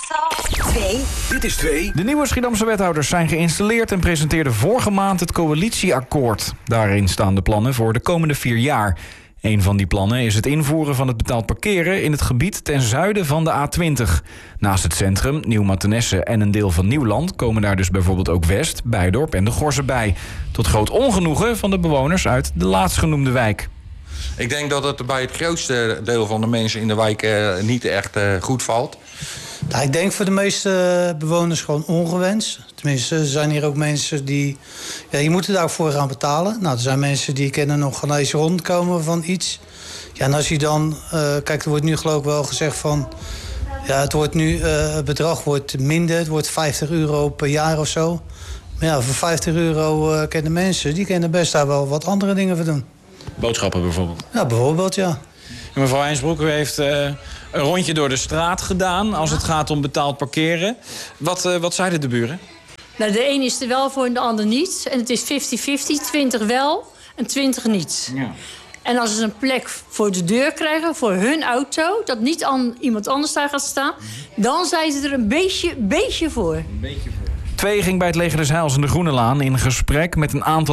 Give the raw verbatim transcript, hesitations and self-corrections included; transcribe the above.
Twee. Dit is twee. De nieuwe Schiedamse wethouders zijn geïnstalleerd en presenteerden vorige maand het coalitieakkoord. Daarin staan de plannen voor de komende vier jaar. Een van die plannen is het invoeren van het betaald parkeren in het gebied ten zuiden van de A twintig. Naast het centrum, Nieuw-Mathenesse en een deel van Nieuwland komen daar dus bijvoorbeeld ook West, Bijdorp en de Gorze bij. Tot groot ongenoegen van de bewoners uit de laatstgenoemde wijk. Ik denk dat het bij het grootste deel van de mensen in de wijk uh, niet echt uh, goed valt. Nou, ik denk voor de meeste bewoners gewoon ongewenst. Tenminste, er zijn hier ook mensen die... Ja, je moet er daarvoor gaan betalen. Nou, er zijn mensen die kunnen nog gaan eens rondkomen van iets. Ja, en als je dan... Uh, kijk, er wordt nu geloof ik wel gezegd van... Ja, het, wordt nu, uh, het bedrag wordt minder. Het wordt vijftig euro per jaar of zo. Maar ja, voor vijftig euro uh, kennen mensen... die kunnen best daar wel wat andere dingen voor doen. Boodschappen bijvoorbeeld? Ja, bijvoorbeeld, ja. En mevrouw Heinsbroek, u heeft uh, een rondje door de straat gedaan... als het gaat om betaald parkeren. Wat, uh, wat zeiden de buren? Nou, de een is er wel voor en de ander niet. En het is vijftig vijftig, twintig wel en twintig niet. Ja. En als ze een plek voor de deur krijgen, voor hun auto... dat niet an, iemand anders daar gaat staan... dan zijn ze er een beetje, beetje voor. Een beetje voor. Twee ging bij het Leger des Heils in de Groene Laan in gesprek met een aantal